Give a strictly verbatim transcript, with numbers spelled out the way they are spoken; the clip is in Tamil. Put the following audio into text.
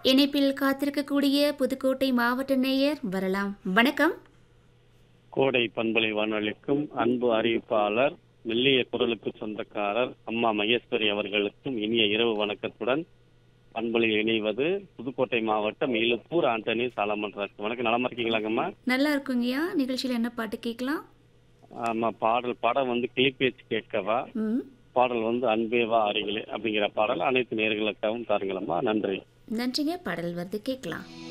இணைப்பில் காத்திருக்கக்கூடிய புதுக்கோட்டை மாவட்ட நேயர் வரலாம். வணக்கம். கோடை பண்பலை வானொலிக்கும் அன்பு அறிவிப்பாளர் மெல்லிய குரலுக்கு சொந்தக்காரர் அம்மா மகேஸ்வரி அவர்களுக்கும் இனிய இரவு வணக்கத்துடன் பண்பலையில் இணைவது புதுக்கோட்டை மாவட்டம் இலுப்பூர் ஆண்டனி சாலமன் ராஜ். வணக்கம், நலமா இருக்கீங்களாங்கம்மா? நல்லா இருக்குங்கய்யா. நிகழ்ச்சியில் என்ன பாட்டு கேட்கலாம்? ஆமா, பாடல் படம் வந்து கிளிப்பேச்சு கேட்கவா, ம் பாடல் வந்து அன்பேவா அருகிலே அப்படிங்கிற பாடல் அனைத்து நேயர்களுக்காகவும் தாருங்களம்மா. நன்றி. நன்றிங்க. பாடல் வருது, கேட்கலாம்.